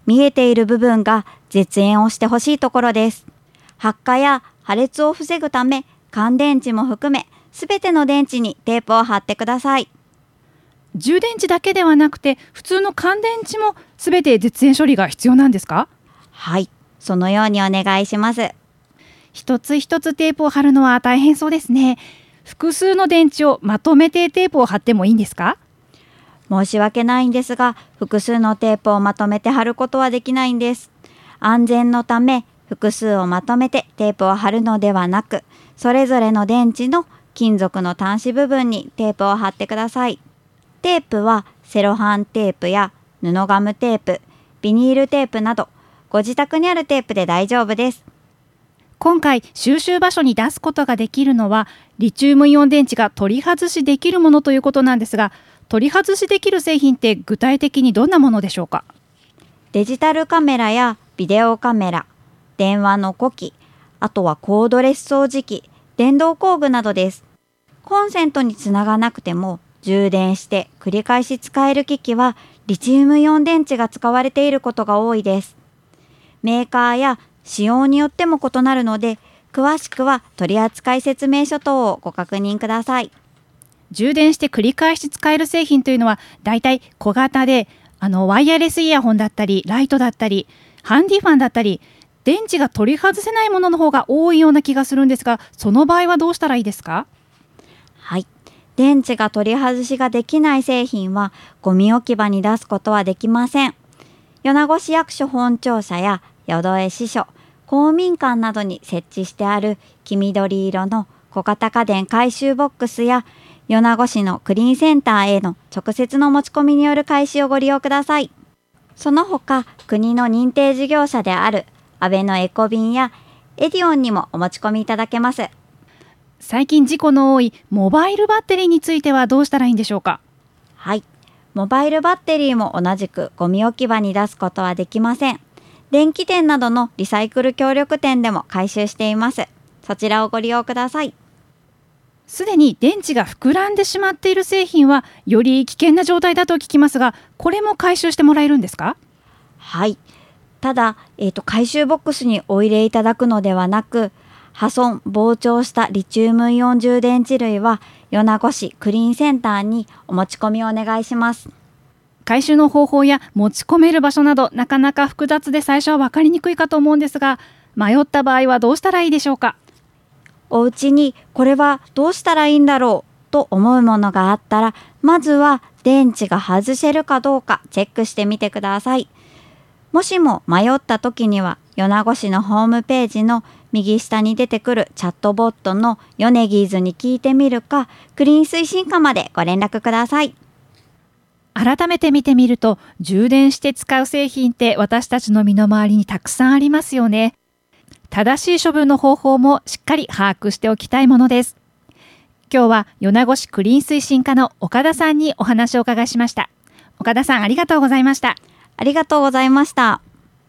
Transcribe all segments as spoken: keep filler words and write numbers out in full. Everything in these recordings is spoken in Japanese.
見えている部分が絶縁をしてほしいところです。発火や破裂を防ぐため、乾電池も含めすべての電池にテープを貼ってください。 充電池だけではなくて普通の乾電池もすべて絶縁処理が必要なんですか？ はい、そのようにお願いします。 一つ一つテープを貼るのは大変そうですね。複数の電池をまとめてテープを貼ってもいいんですか？ 申し訳ないんですが、複数のテープをまとめて貼ることはできないんです。安全のため複数をまとめてテープを貼るのではなく、それぞれの電池の金属の端子部分にテープを貼ってください。テープはセロハンテープや布ガムテープ、ビニールテープなどご自宅にあるテープで大丈夫です。 今回収集場所に出すことができるのはリチウムイオン電池が取り外しできるものということなんですが、取り外しできる製品って具体的にどんなものでしょうか？ デジタルカメラやビデオカメラ、電話の子機、あとはコードレス掃除機、電動工具などです。コンセントにつながなくても充電して繰り返し使える機器はリチウムイオン電池が使われていることが多いです。メーカーや仕様によっても異なるので、詳しくは取扱説明書等をご確認ください。 充電して繰り返し使える製品というのはだいたい小型で、あのワイヤレスイヤホンだったりライトだったりハンディファンだったり電池が取り外せないものの方が多いような気がするんですが、その場合はどうしたらいいですか？ はい、電池が取り外しができない製品はゴミ置き場に出すことはできません。米子市役所本庁舎や淀江支所、公民館などに設置してある黄緑色の小型家電回収ボックスや米子市のクリーンセンターへの直接の持ち込みによる回収をご利用ください。その他、国の認定事業者である安倍のエコビンやエディオンにもお持ち込みいただけます。 最近事故の多いモバイルバッテリーについてはどうしたらいいんでしょうか？ はい、モバイルバッテリーも同じくゴミ置き場に出すことはできません。電気店などのリサイクル協力店でも回収しています。そちらをご利用ください。 すでに電池が膨らんでしまっている製品はより危険な状態だと聞きますが、これも回収してもらえるんですか？ はい、ただ、えーと、回収ボックスにお入れいただくのではなく、破損・膨張したリチウムイオン充電池類は米子市クリーンセンターにお持ち込みをお願いします。 回収の方法や持ち込める場所などなかなか複雑で最初は分かりにくいかと思うんですが、迷った場合はどうしたらいいでしょうか？ お家にこれはどうしたらいいんだろうと思うものがあったら、まずは電池が外せるかどうかチェックしてみてください。もしも迷った時には米子市のホームページの右下に出てくるチャットボットのヨネギーズに聞いてみるか、クリーン推進課までご連絡ください。 改めて見てみると、充電して使う製品って私たちの身の回りにたくさんありますよね。正しい処分の方法もしっかり把握しておきたいものです。今日は米子市クリーン推進課の岡田さんにお話をお伺いしました。岡田さん、ありがとうございました。 ありがとうございました。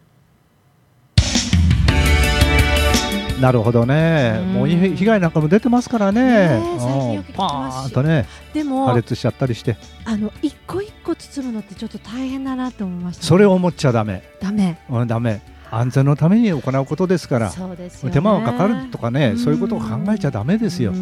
なるほどね、うん、もう被害なんかも出てますからね、 ね、最近よく聞きますし、 パーンとね、 でも破裂しちゃったりして、 あの一個一個包むのってちょっと大変だなと思いました、ね、 それを思っちゃダメダメ、 うん、ダメ、安全のために行うことですから、 そうですよね、 手間はかかるとかね、そういうことを考えちゃダメですよ。うん、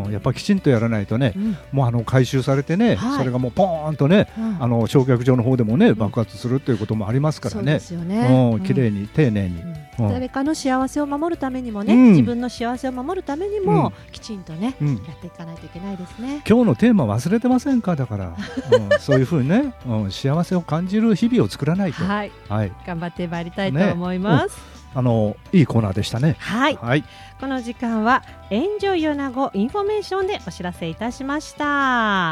やっぱきちんとやらないとね、うん、もうあの回収されてね、はい、それがもうポーンとね、うん、あの焼却場の方でもね、うん、爆発するということもありますからね、そうですよね、うん、きれいに丁寧に、 うん、誰かの幸せを守るためにもね、うん、自分の幸せを守るためにも、うん、きちんとね、うん、やっていかないといけないですね。 今日のテーマ忘れてませんか？だから、うん、そういうふうにね、うん、幸せを感じる日々を作らないと、 はいはい、頑張ってまいりたいと思います、ね、 うん、あのいいコーナーでしたね。 はい、はい、この時間はエンジョイ米子インフォメーションでお知らせいたしました、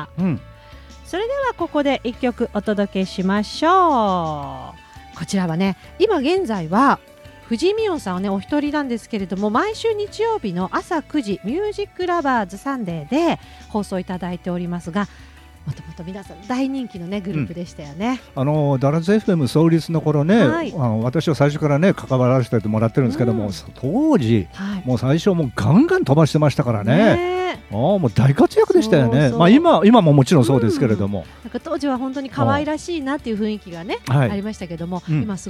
うん、それではここでいっきょくお届けしましょう。こちらはね、今現在は藤井美音さんはねお一人なんですけれども、毎週日曜日の朝くじミュージックラバーズサンデーで放送いただいておりますが、もともと皆さん大人気の、ね、グループでしたよね、 うん、あのダラズ エフエム 創立の頃ね、はい、あの私は最初から、ね、関わらせてもらってるんですけども、うん、当時、はい、もう最初もうガンガン飛ばしてましたからね、ね、あもう大活躍でしたよね。そうそう、まあ、今, 今ももちろんそうですけれども、 うん、なんか当時は本当に可愛らしいなっていう雰囲気が、ね、うん、ありましたけども、うん、今